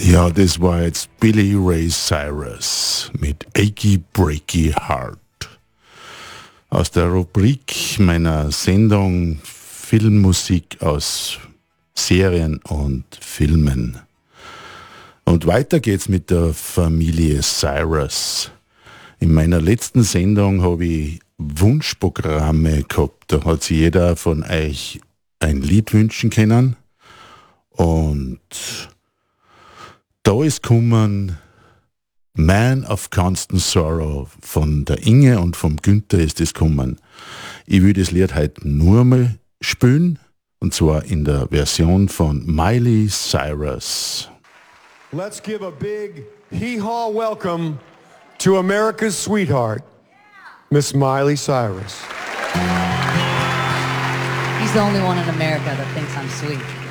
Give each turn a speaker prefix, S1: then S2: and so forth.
S1: Ja, das war jetzt Billy Ray Cyrus mit Achy Breaky Heart. Aus der Rubrik meiner Sendung Filmmusik aus Serien und Filmen. Und weiter geht's mit der Familie Cyrus. In meiner letzten Sendung habe ich Wunschprogramme gehabt. Da hat sich jeder von euch ein Lied wünschen können. Und da ist gekommen Man of Constant Sorrow von der Inge und vom Günther ist es gekommen. Ich will das Lied heute nur mal spielen, und zwar in der Version von Miley Cyrus.
S2: Let's give a big hee-haw welcome to America's sweetheart, Miss Miley Cyrus.
S3: He's the only one in America that thinks I'm sweet.